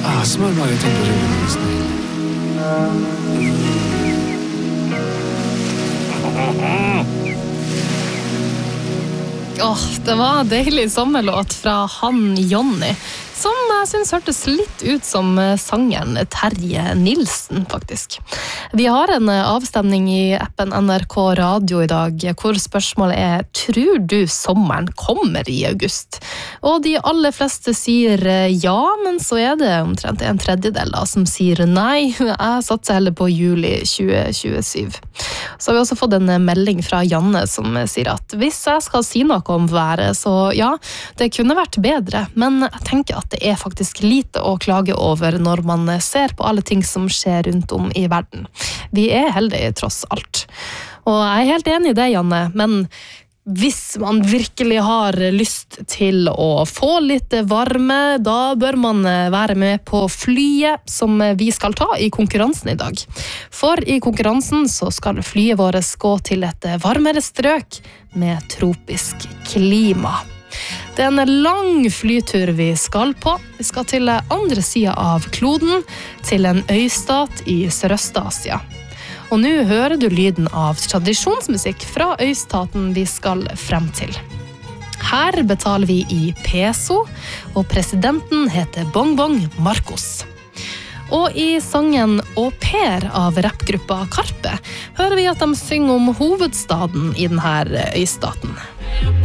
Smør meg litt inn på ryggen. Det var deilig sommerlåt fra han Jonny, som jeg synes hørtes litt ut som sangeren Terje Nilsen, faktisk. Vi har en avstemning i appen NRK Radio i dag, hvor spørsmålet tror du sommeren kommer i august? Og de aller fleste sier ja, men så det omtrent en tredjedel da, som sier nei. Jeg satser heller på juli 2027. Så har vi også fått en melding fra Janne som sier at hvis jeg skal si noe om været, så ja, det kunne vært bedre, men jeg tenker at det faktisk lite å klage over når man ser på alle ting som skjer rundt om i verden. Vi heldige tross alt. Og jeg helt enig i det, Janne, men hvis man virkelig har lyst til å få litt varme, da bør man være med på flyet som vi skal ta i konkurransen i dag. For i konkurransen så skal flyet vårt gå til et varmere strøk med tropisk klima. Det en lang flytur vi skal på. Vi skal til andre siden av kloden, til en øystat i Sørøst-Asia. Og nå hører du lyden av tradisjonsmusikk fra øystaten vi skal frem til. Her betaler vi i peso, og presidenten heter Bongbong Marcos. Og i sangen Au Pair av rappgruppa Karpe hører vi at de synger om hovedstaden i denne øystaten.